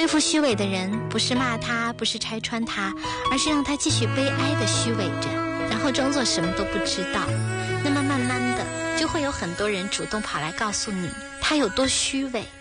副虚伪的人，不是骂他，不是拆穿他，而是让他继续悲哀的虚伪着，然后装作什么都不知道。那么慢慢的，就会有很多人主动跑来告诉你他有多虚伪。